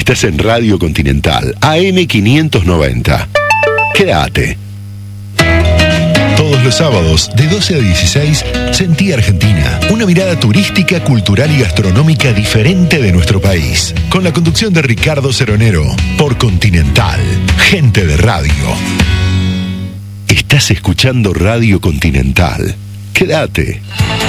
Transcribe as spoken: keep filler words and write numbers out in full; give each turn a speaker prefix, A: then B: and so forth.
A: Estás en Radio Continental, A M quinientos noventa. Quédate. Todos los sábados, de doce a dieciséis, Sentí Argentina. Una mirada turística, cultural y gastronómica diferente de nuestro país. Con la conducción de Ricardo Ceronero. Por Continental. Gente de radio. Estás escuchando Radio Continental. Quédate.